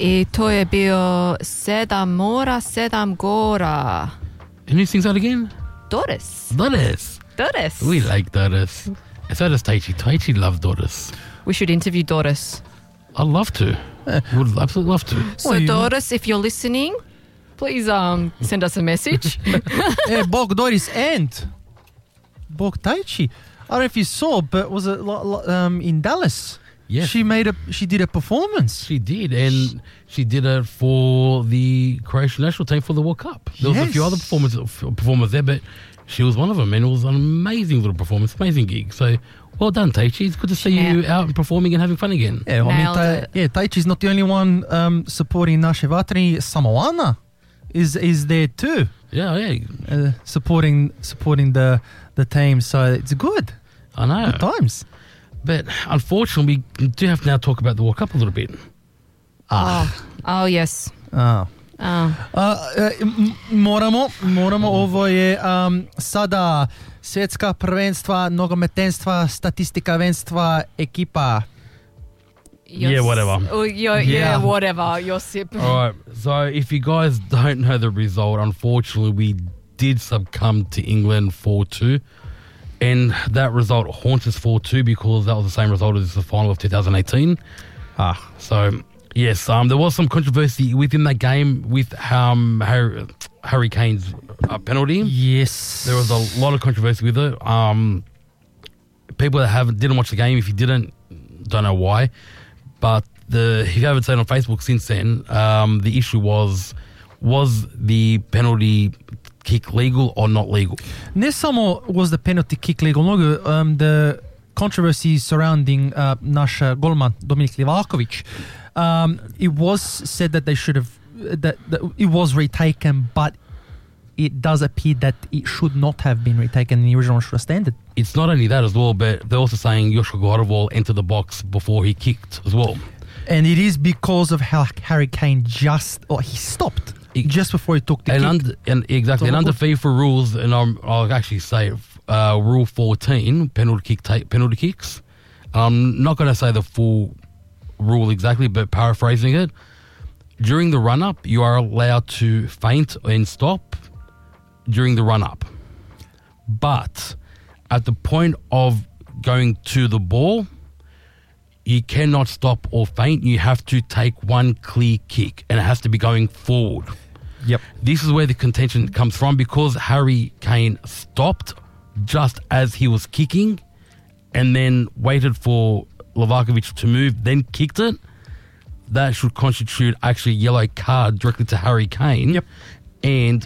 I to je bio 7 mora, 7 gora. And who sings that again? Doris. Doris. Doris. We like Doris. So does Taichi. Taichi loves Doris. We should interview Doris. I'd love to. Would absolutely love to. So Doris, if you're listening, please send us a message. Bog Doris and Bog Taichi. I don't know if you saw, but was it in Dallas? Yes. She did a performance. She did, and she did it for the Croatian national team for the World Cup. There was a few other performers there, but she was one of them, and it was an amazing little performance, amazing gig. So, well done, Taichi. It's good to see you out and performing and having fun again. Yeah, Taichi's not the only one supporting naše vatreni. Samoana is there too. Yeah. Supporting the team, so it's good. I know. Good times. But unfortunately, we do have to now talk about the World Cup a little bit. Oh yes. Moramo, ovo je sada svjetska prvenstva, nogometenstva, statistika venstva, ekipa. Whatever. Whatever, Josip. All right, so if you guys don't know the result, unfortunately, we did succumb to England 4-2. And that result haunts us 4-2 because that was the same result as the final of 2018. So, yes, there was some controversy within that game with Harry Kane's penalty. Yes. There was a lot of controversy with it. People that didn't watch the game, if you didn't, don't know why. But if you haven't seen on Facebook since then, the issue was the penalty kick legal or not legal? Ne samo was the penalty kick legal, the controversy surrounding naš golman Dominik Livaković. It was said that they should have that it was retaken, but it does appear that it should not have been retaken and the original should have standed. It's not only that as well, but they're also saying Joshua Gvardiol entered the box before he kicked as well. And it is because of how Harry Kane he stopped just before he took the kick. And under FIFA rules, and I'll actually say Rule 14, penalty kicks. I'm not going to say the full rule exactly, but paraphrasing it, during the run-up, you are allowed to feint and stop during the run-up. But at the point of going to the ball, you cannot stop or feint. You have to take one clear kick, and it has to be going forward. Yep. This is where the contention comes from, because Harry Kane stopped just as he was kicking and then waited for Livaković to move, then kicked it. That should constitute actually a yellow card directly to Harry Kane. Yep. And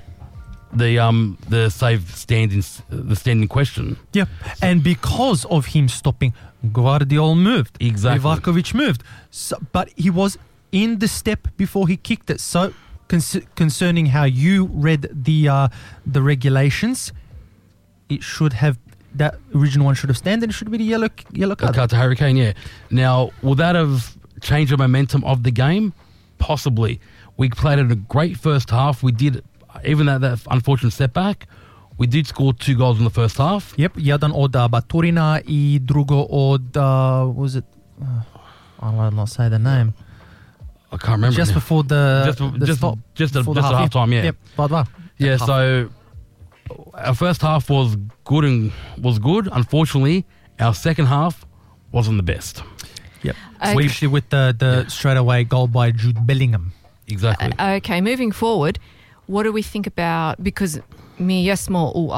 the standing question. Yep. And because of him stopping, Gvardiol moved. Exactly. Livaković moved. So, but he was in the step before he kicked it. So concerning how you read the regulations, it should have, that original one should have stand, and it should be the yellow card. Card to Harry Kane, yeah. Now, will that have changed the momentum of the game? Possibly. We played at a great first half. We did, even that unfortunate setback, we did score 2 goals in the first half. Yep, jedan od Baturina I drugo od, was it, I'll not say the name. I can't remember. Just before the half time, yeah. Yep, 2-2. Yeah, so our first half was good. Unfortunately, our second half wasn't the best. Yep. Especially with the straightaway goal by Jude Bellingham. Exactly. Okay, moving forward, what do we think about, because mi jesmo u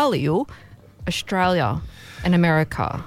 Australia and America?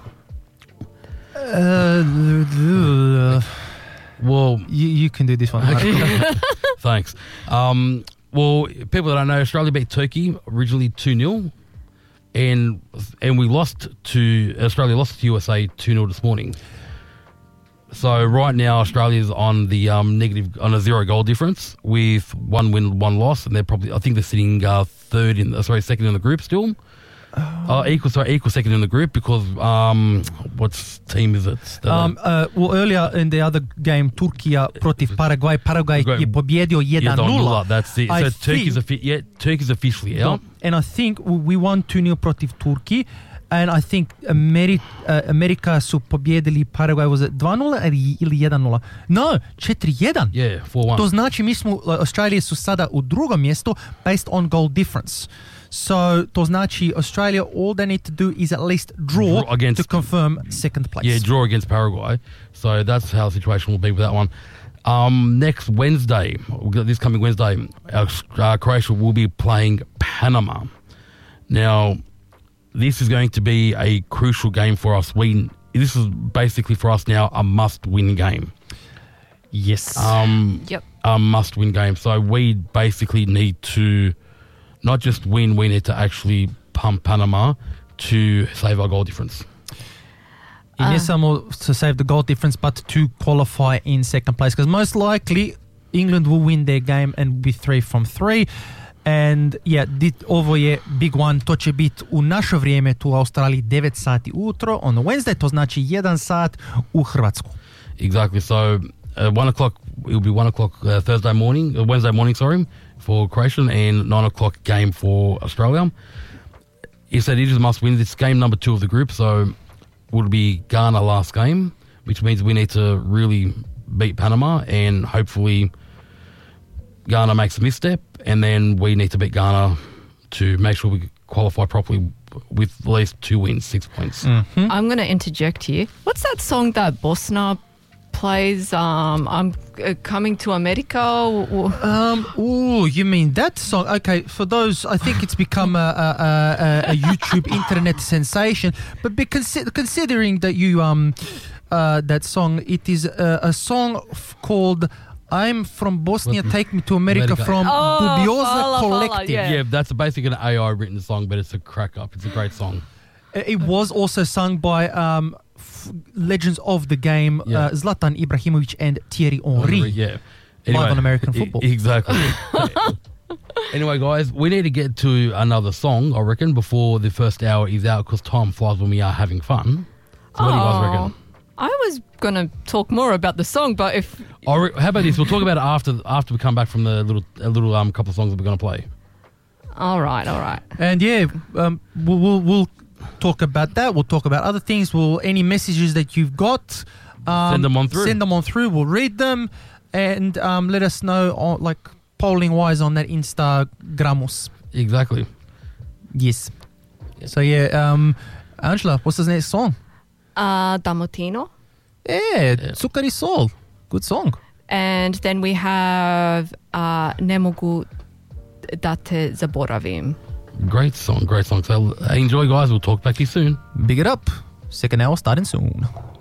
Well, you can do this one. Thanks. Well, people that I know, Australia beat Turkey originally 2-0, and Australia lost to USA 2-0 this morning. So right now Australia's on the negative, on a 0 goal difference with 1 win, 1 loss, and they're sitting second in the group still. Equal second in the group, because what team is it? Well, earlier in the other game, Turkija protiv Paraguay je pobjedio 1-0. That's it. So Turkey's officially out. And I think we won 2-0 protiv Turkey. And I think Amerika su pobijedili Paraguay, was it 2-0 ili 1-0? No, 4-1. Yeah, 4-1. To znači mi smo, Australia su sada u drugom mjestu based on goal difference. So to znači Australia, all they need to do is at least draw to confirm second place. Yeah, draw against Paraguay. So that's how the situation will be with that one. Next Wednesday, this coming Wednesday, Croatia will be playing Panama. Now, this is going to be a crucial game for us. This is basically for us now a must-win game. Yes. Yep. A must-win game. So we basically need to not just win, we need to actually pump Panama to save our goal difference. I ne samo to save the goal difference, but to qualify in second place. Because most likely England will win their game and be 3 from 3. And yeah, ovo je big one. To će biti u naše vrijeme tu u Australiji 9 sati ujutro on Wednesday. To znači 1 sat u Hrvatsku. Exactly. So 1 o'clock, it'll be 1 o'clock Wednesday morning, for Croatia, and 9 o'clock game for Australia. If that is a must win, it's game number 2 of the group. So would be Ghana last game, which means we need to really beat Panama, and hopefully Ghana makes a misstep, and then we need to beat Ghana to make sure we qualify properly with at least 2 wins, 6 points. Mm-hmm. I'm going to interject here. What's that song that Bosna plays? I'm coming to America. You mean that song? Okay, for those, I think it's become a YouTube internet sensation. But considering that you that song, it is a song called "I'm from Bosnia, Take Me to America" from Dubioza Collective. Yeah, that's basically an AI written song, but it's a crack up. It's a great song. It was also sung by legends of the game, Zlatan Ibrahimovic and Thierry Henry. Yeah. Anyway, live on American football. Exactly. Anyway, guys, we need to get to another song, I reckon, before the first hour is out, because time flies when we are having fun. So what do you guys reckon? I was going to talk more about the song, but if... How about this? We'll talk about it after we come back from the little couple of songs that we're going to play. All right. And yeah, we'll talk about that. We'll talk about other things. Any messages that you've got, send them on through. We'll read them, and let us know, polling wise, on that Instagramus. Exactly. Yes. So yeah, Angela, what's the next song? Damotino. Yeah, Cukari Sol. Good song. And then we have Ne mogu da te zaboravim. Great song. So enjoy, guys. We'll talk back to you soon. Big it up. Second hour starting soon.